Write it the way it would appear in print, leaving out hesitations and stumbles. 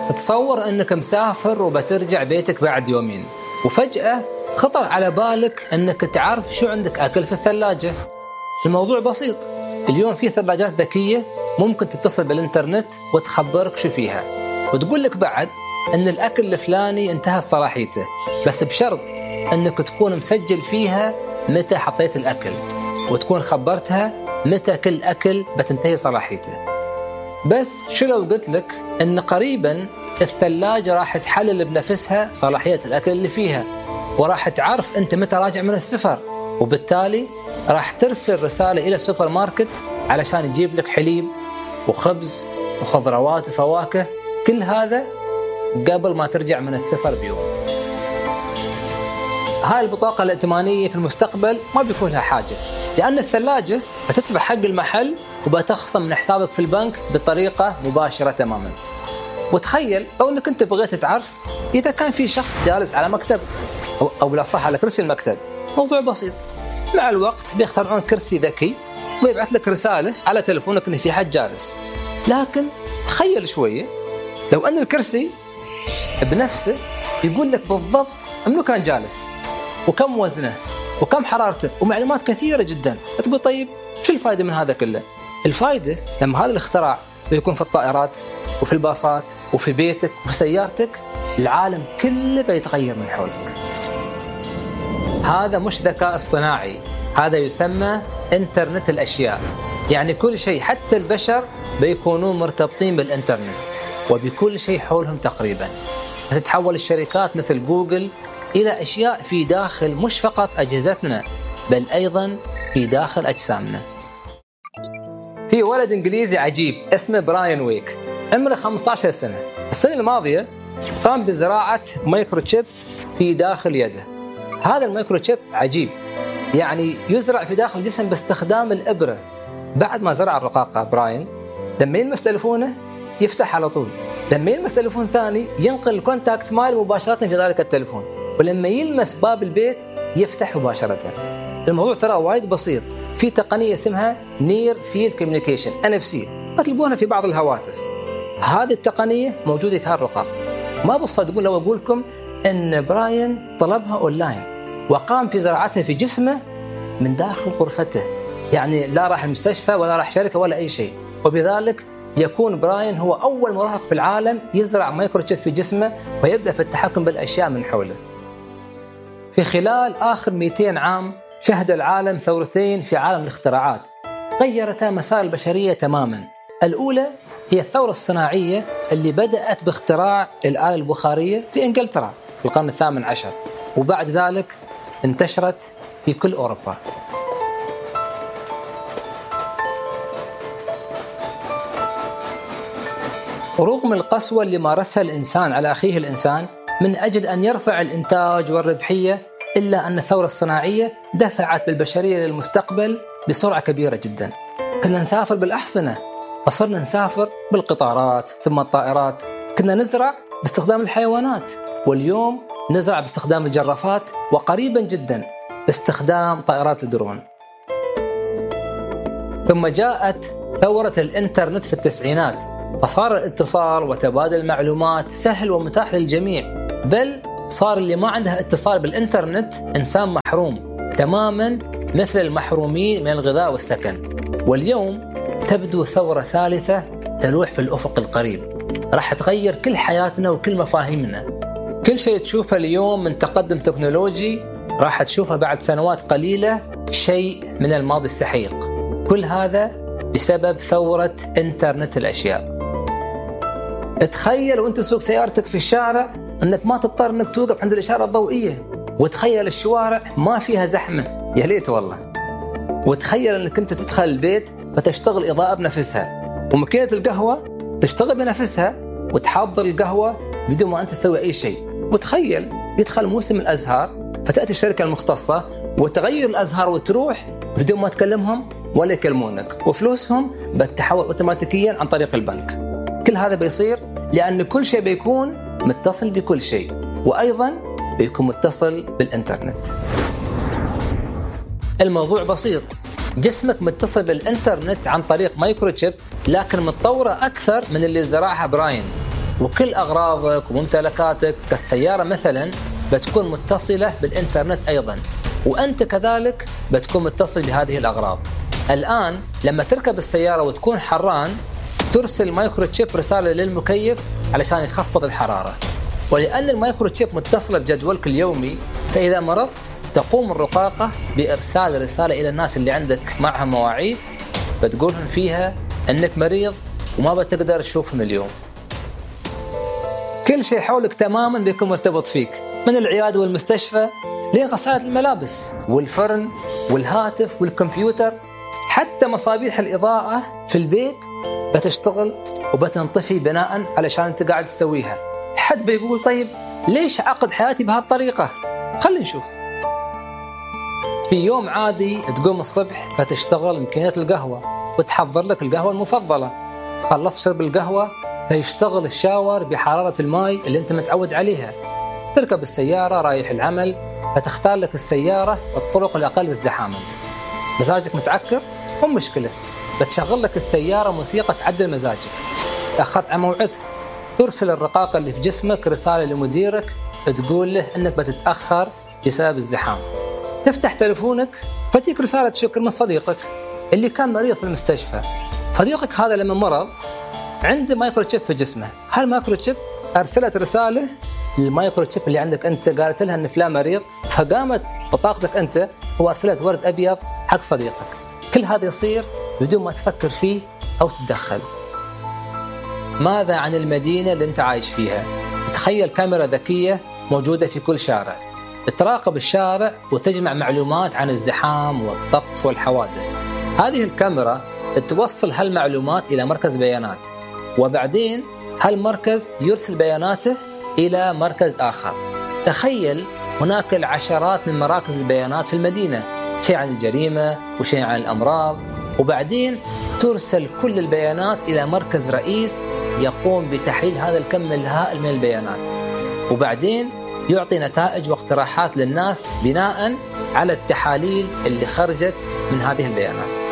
تصور أنك مسافر وبترجع بيتك بعد يومين، وفجأة خطر على بالك أنك تعرف شو عندك أكل في الثلاجة. الموضوع بسيط، اليوم في ثلاجات ذكية ممكن تتصل بالإنترنت وتخبرك شو فيها، وتقول لك بعد أن الأكل الفلاني انتهت صلاحيته، بس بشرط أنك تكون مسجل فيها متى حطيت الأكل، وتكون خبرتها متى كل أكل بتنتهي صلاحيته. بس شو لو قلت لك أن قريبا الثلاجة راح تحلل بنفسها صلاحية الأكل اللي فيها، وراح تعرف أنت متى راجع من السفر، وبالتالي راح ترسل رسالة إلى السوبر ماركت علشان يجيب لك حليب وخبز وخضروات وفواكه، كل هذا قبل ما ترجع من السفر بيوم. هاي البطاقة الائتمانية في المستقبل ما بيكون لها حاجة، لأن الثلاجة بتدفع حق المحل وبتخصم من حسابك في البنك بطريقة مباشرة تماما. وتخيل لو أنك أنت بغيت تعرف إذا كان في شخص جالس على مكتب أو بالأصح على كرسي المكتب، موضوع بسيط، مع الوقت بيخترعون كرسي ذكي ويبعث لك رسالة على تلفونك إن في حد جالس. لكن تخيل شوية لو أن الكرسي بنفسه يقول لك بالضبط منو كان جالس وكم وزنه وكم حرارته ومعلومات كثيرة جدا. تقول طيب شو الفائدة من هذا كله؟ الفائدة لما هذا الاختراع بيكون في الطائرات وفي الباصات وفي بيتك وفي سيارتك، العالم كله بيتغير من حولك. هذا مش ذكاء اصطناعي، هذا يسمى إنترنت الأشياء. يعني كل شيء، حتى البشر بيكونون مرتبطين بالإنترنت وبكل شيء حولهم تقريبا. تتحول الشركات مثل جوجل إلى أشياء في داخل مش فقط أجهزتنا بل أيضا في داخل أجسامنا. في ولد إنجليزي عجيب اسمه براين ويك، عمره 15 سنة. السنة الماضية قام بزراعة مايكروتشيب في داخل يده. هذا المايكروتشيب عجيب، يعني يزرع في داخل الجسم باستخدام الإبرة. بعد ما زرع الرقاقة براين، لما يلمس تلفونه يفتح على طول، لما يلمس تلفون ثاني ينقل الكونتاكت مايل مباشرة في ذلك التلفون، ولما يلمس باب البيت يفتح مباشرة. الموضوع ترى وايد بسيط. في تقنية اسمها نير فيلد كوميونيكيشن NFC، تلقونها في بعض الهواتف. هذه التقنية موجودة في هالرقاقة. ما بتصدقون لو أقول لكم أن براين طلبها أونلاين وقام في زراعتها في جسمه من داخل غرفته، يعني لا راح المستشفى ولا راح شركة ولا أي شيء. وبذلك يكون براين هو أول مراهق في العالم يزرع مايكروتشيب في جسمه ويبدأ في التحكم بالأشياء من حوله. في خلال آخر 200 عام شهد العالم ثورتين في عالم الاختراعات غيرتا مسار البشرية تماما. الأولى هي الثورة الصناعية اللي بدأت باختراع الآلة البخارية في إنجلترا في القرن الثامن عشر، وبعد ذلك انتشرت في كل أوروبا. ورغم القسوة اللي مارسها الإنسان على أخيه الإنسان من أجل أن يرفع الإنتاج والربحية، إلا أن الثورة الصناعية دفعت بالبشرية للمستقبل بسرعة كبيرة جدا. كنا نسافر بالأحصنة فصرنا نسافر بالقطارات ثم الطائرات. كنا نزرع باستخدام الحيوانات، واليوم نزرع باستخدام الجرافات، وقريبا جدا باستخدام طائرات الدرون. ثم جاءت ثورة الإنترنت في التسعينات، فصار الاتصال وتبادل المعلومات سهل ومتاح للجميع، بل صار اللي ما عنده اتصال بالإنترنت إنسان محروم تماما مثل المحرومين من الغذاء والسكن. واليوم تبدو ثورة ثالثة تلوح في الأفق القريب، راح تغير كل حياتنا وكل مفاهيمنا. كل شيء تشوفه اليوم من تقدم تكنولوجي راح تشوفه بعد سنوات قليلة شيء من الماضي السحيق. كل هذا بسبب ثورة إنترنت الأشياء. تخيل وانت تسوق سيارتك في الشارع انك ما تضطر انك توقف عند الإشارة الضوئية، وتخيل الشوارع ما فيها زحمة، يا ليت والله. وتخيل انك انت تدخل البيت فتشتغل إضاءة بنفسها، وماكينة القهوة تشتغل بنفسها وتحضر القهوة بدون ما أنت تسوي أي شيء. وتخيل يدخل موسم الأزهار فتأتي الشركة المختصة وتغير الأزهار وتروح بدون ما تكلمهم ولا يكلمونك، وفلوسهم بتتحول أوتوماتيكيا عن طريق البنك. كل هذا بيصير لأن كل شيء بيكون متصل بكل شيء، وأيضا بيكون متصل بالإنترنت. الموضوع بسيط، جسمك متصل بالإنترنت عن طريق مايكروتشيب، لكن متطورة أكثر من اللي زرعها براين. وكل أغراضك وممتلكاتك كالسيارة مثلا بتكون متصلة بالإنترنت أيضا، وأنت كذلك بتكون متصل بهذه الأغراض. الآن لما تركب السيارة وتكون حران ترسل مايكروتشيب رسالة للمكيف علشان يخفض الحرارة، ولأن المايكروتشيب متصلة بجدولك اليومي فإذا مرضت تقوم الرقاقة بإرسال رسالة إلى الناس اللي عندك معهم مواعيد بتقولهم فيها أنك مريض وما بتقدر تشوفهم اليوم. كل شيء حولك تماما بيكون مرتبط فيك، من العيادة والمستشفى لغسالة الملابس والفرن والهاتف والكمبيوتر، حتى مصابيح الإضاءة في البيت بتشتغل وبتنطفي بناء علشان أنت قاعد تسويها. حد بيقول طيب ليش أعقد حياتي بهالطريقة؟ خلينا نشوف. في يوم عادي تقوم الصبح فتشتغل ماكينة القهوة وتحضر لك القهوة المفضلة، خلصت شرب القهوة فيشتغل الشاور بحرارة الماء اللي أنت متعود عليها. تركب السيارة رايح العمل فتختار لك السيارة الطرق الأقل ازدحاما. مزاجك متعكر؟ مو مشكلة، بتشغل لك السيارة موسيقى تعدل مزاجك. تأخرت عن موعدك ترسل الرقاقة اللي في جسمك رسالة لمديرك تقول له أنك بتتأخر بسبب الزحام. تفتح تلفونك فتيك رسالة شكر من صديقك اللي كان مريض في المستشفى. صديقك هذا لما مرض عنده مايكروتشيب في جسمه، هالمايكروتشيب أرسلت رسالة للمايكروتشيب اللي عندك أنت، قالت لها أن فلان مريض، فقامت بطاقتك أنت وأرسلت ورد أبيض حق صديقك. كل هذا يصير بدون ما تفكر فيه أو تتدخل. ماذا عن المدينة اللي أنت عايش فيها؟ تخيل كاميرا ذكية موجودة في كل شارع تراقب الشارع وتجمع معلومات عن الزحام والطقس والحوادث. هذه الكاميرا توصل هالمعلومات إلى مركز بيانات، وبعدين هالمركز يرسل بياناته إلى مركز آخر. تخيل هناك العشرات من مراكز البيانات في المدينة، شيء عن الجريمة وشيء عن الأمراض، وبعدين ترسل كل البيانات إلى مركز رئيس يقوم بتحليل هذا الكم الهائل من البيانات، وبعدين يعطي نتائج واقتراحات للناس بناء على التحاليل اللي خرجت من هذه البيانات.